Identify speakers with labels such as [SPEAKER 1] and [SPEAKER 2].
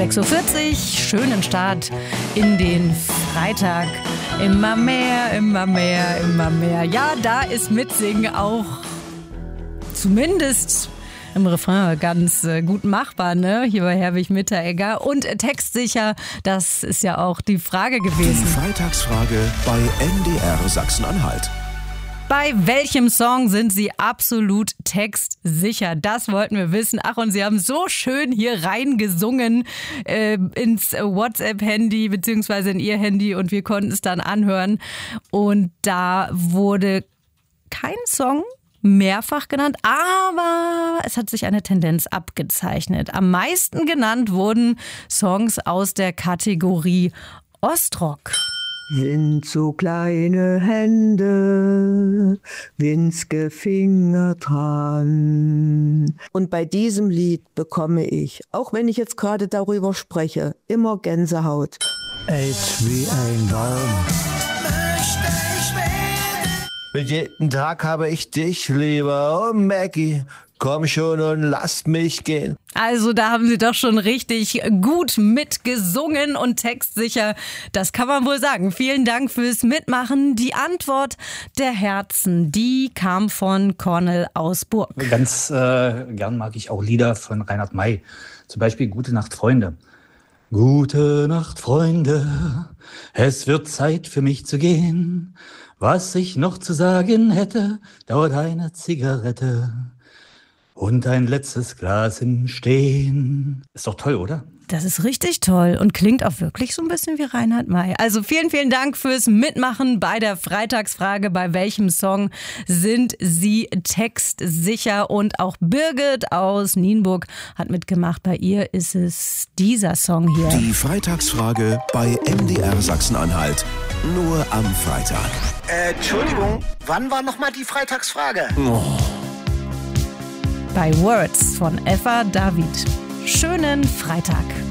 [SPEAKER 1] 6:40 Uhr, schönen Start in den Freitag. Immer mehr, immer mehr, immer mehr. Ja, da ist Mitsingen auch zumindest im Refrain ganz gut machbar, ne? Hier bei Herwig Mitteregger. Und textsicher, das ist ja auch die Frage gewesen.
[SPEAKER 2] Die Freitagsfrage bei NDR Sachsen-Anhalt.
[SPEAKER 1] Bei welchem Song sind Sie absolut textsicher? Das wollten wir wissen. Ach, und Sie haben so schön hier reingesungen ins WhatsApp-Handy beziehungsweise in Ihr Handy und wir konnten es dann anhören. Und da wurde kein Song mehrfach genannt, aber es hat sich eine Tendenz abgezeichnet. Am meisten genannt wurden Songs aus der Kategorie Ostrock.
[SPEAKER 3] Sind so kleine Hände, winzige Finger dran. Und bei diesem Lied bekomme ich, auch wenn ich jetzt gerade darüber spreche, immer Gänsehaut.
[SPEAKER 4] Alt wie ein Baum. Mit jedem Tag habe ich dich lieber, oh Maggie, komm schon und lass mich gehen.
[SPEAKER 1] Also da haben Sie doch schon richtig gut mitgesungen und textsicher, das kann man wohl sagen. Vielen Dank fürs Mitmachen. Die Antwort der Herzen, die kam von Cornel aus Burg.
[SPEAKER 5] Ganz gern mag ich auch Lieder von Reinhard May, zum Beispiel Gute Nacht, Freunde. Gute Nacht, Freunde, es wird Zeit für mich zu gehen. Was ich noch zu sagen hätte, dauert eine Zigarette und ein letztes Glas im Stehen. Ist doch toll, oder?
[SPEAKER 1] Das ist richtig toll und klingt auch wirklich so ein bisschen wie Reinhard May. Also vielen, vielen Dank fürs Mitmachen bei der Freitagsfrage. Bei welchem Song sind Sie textsicher? Und auch Birgit aus Nienburg hat mitgemacht. Bei ihr ist es dieser Song hier.
[SPEAKER 2] Die Freitagsfrage bei NDR Sachsen-Anhalt. Nur am Freitag.
[SPEAKER 6] Entschuldigung, wann war nochmal die Freitagsfrage?
[SPEAKER 1] Bei Words von Eva David. Schönen Freitag.